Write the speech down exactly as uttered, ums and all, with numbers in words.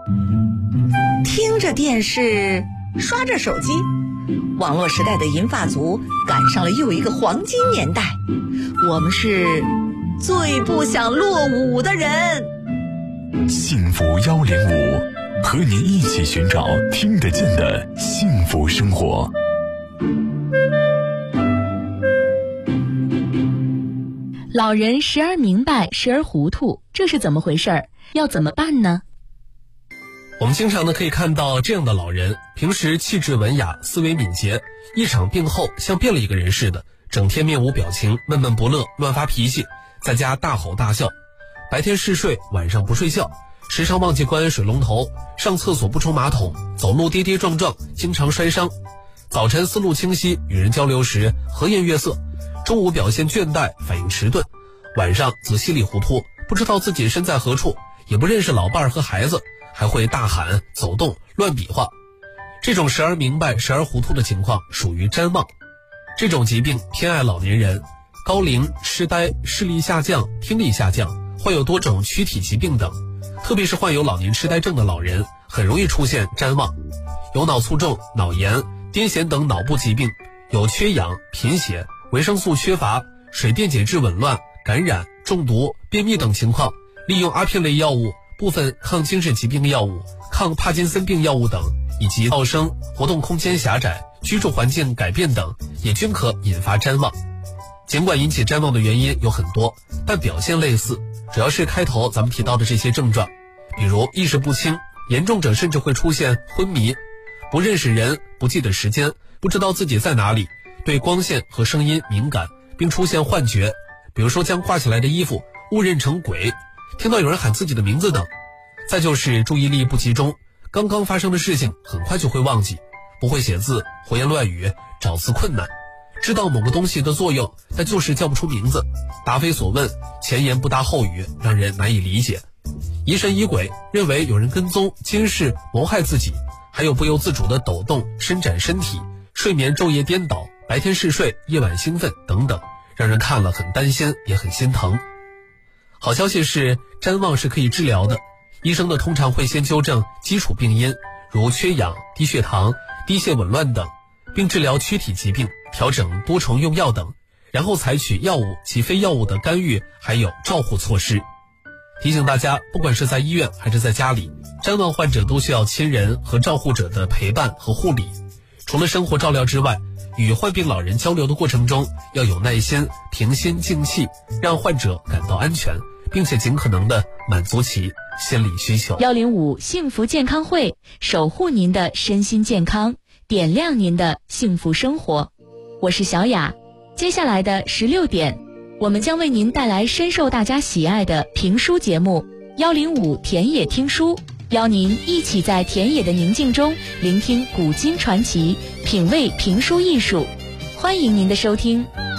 听着电视，刷着手机，网络时代的银发族赶上了又一个黄金年代。我们是最不想落伍的人。 幸福一零五，和您一起寻找听得见的幸福生活。 老人时而明白，时而糊涂，这是怎么回事儿？要怎么办呢？ 我们经常呢可以看到这样的老人，平时气质文雅，思维敏捷，一场病后像变了一个人似的，整天面无表情，闷闷不乐，乱发脾气，在家大吼大叫，白天嗜睡，晚上不睡觉，时常忘记关水龙头，上厕所不冲马桶，走路跌跌撞撞，经常摔伤。早晨思路清晰，与人交流时和颜悦色，中午表现倦怠，反应迟钝，晚上则稀里糊涂，不知道自己身在何处，也不认识老伴儿和孩子，还会大喊走动乱比划。这种时而明白时而糊涂的情况属于谵妄。这种疾病偏爱老年人，高龄、痴呆、视力下降、听力下降，患有多种躯体疾病等，特别是患有老年痴呆症的老人很容易出现谵妄，有脑卒中、脑炎、癫痫等脑部疾病，有缺氧、贫血、维生素缺乏、水电解质紊乱、感染、中毒、便秘等情况，利用阿片类药物、部分抗精神疾病药物、抗帕金森病药物等，以及噪声、活动空间狭窄、居住环境改变等，也均可引发谵妄。尽管引起谵妄的原因有很多，但表现类似，主要是开头咱们提到的这些症状，比如意识不清，严重者甚至会出现昏迷，不认识人，不记得时间，不知道自己在哪里，对光线和声音敏感，并出现幻觉，比如说将挂起来的衣服误认成鬼，听到有人喊自己的名字等。再就是注意力不集中，刚刚发生的事情很快就会忘记，不会写字，胡言乱语，找词困难，知道某个东西的作用，但就是叫不出名字，答非所问，前言不搭后语，让人难以理解。疑神疑鬼，认为有人跟踪、监视、谋害自己，还有不由自主的抖动、伸展身体，睡眠昼夜颠倒，白天嗜睡，夜晚兴奋等等，让人看了很担心，也很心疼。好消息是，谵妄是可以治疗的，医生呢通常会先纠正基础病因，如缺氧、低血糖、低血紊乱等，并治疗躯体疾病，调整多重用药等，然后采取药物及非药物的干预还有照护措施。提醒大家，不管是在医院还是在家里，谵妄患者都需要亲人和照护者的陪伴和护理。除了生活照料之外，与患病老人交流的过程中要有耐心，平心静气，让患者感到安全，并且尽可能的满足其心理需求。 一零五幸福健康会，守护您的身心健康，点亮您的幸福生活。我是小雅，接下来的十六点，我们将为您带来深受大家喜爱的评书节目一零五田野听书，邀您一起在田野的宁静中聆听古今传奇，品味评书艺术。欢迎您的收听。